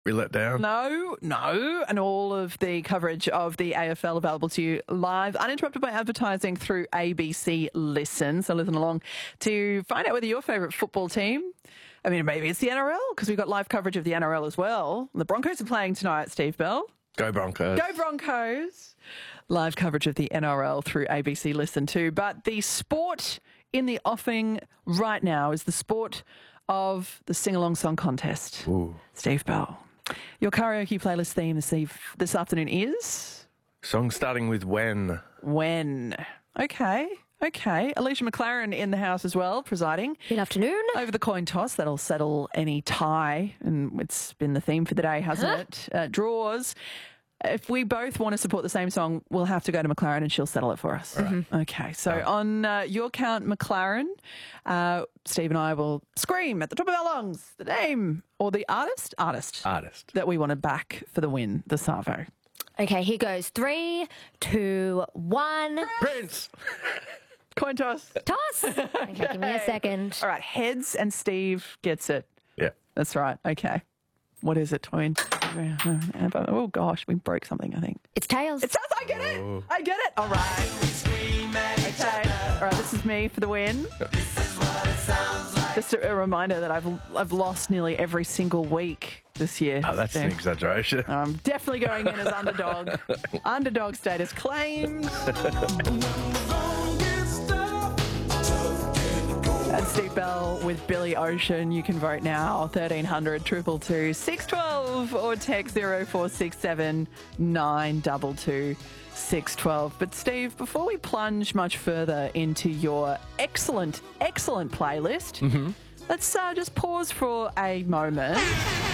We let down? No. And all of the coverage of the AFL available to you live, uninterrupted by advertising through ABC Listen. So listen along to find out whether your favourite football team, I mean, maybe it's the NRL, because we've got live coverage of the NRL as well. The Broncos are playing tonight, Steve Bell. Go Broncos. Go Broncos. Live coverage of the NRL through ABC Listen too. But the sport in the offing right now is the sport of the sing-along song contest. Ooh. Steve Bell. Your karaoke playlist theme this afternoon is? Song starting with When. When. Okay. Alicia McLaren in the house as well, presiding. Good afternoon. Over the coin toss, that'll settle any tie. And it's been the theme for the day, hasn't it? Draws. If we both want to support the same song, we'll have to go to McLaren and she'll settle it for us. Right. Okay, so on your count, McLaren, Steve and I will scream at the top of our lungs the name or the artist that we want to back for the win, the Savo. Okay, here goes. 3, 2, 1. Prince! Coin toss. Toss. Okay, give me a second. All right, heads and Steve gets it. Yeah. That's right. Okay. What is it, Toyin? Oh, gosh, we broke something, I think. It's tails. It's tails. I get it. I get it. All right. Okay. All right, this is me for the win. Just a reminder that I've lost nearly every single week this year. Oh, that's an exaggeration. I'm definitely going in as underdog. Underdog status claimed. And Steve Bell with Billy Ocean. You can vote now, 1300 222 612 or text 0467 922 612. But Steve, before we plunge much further into your excellent playlist, let's just pause for a moment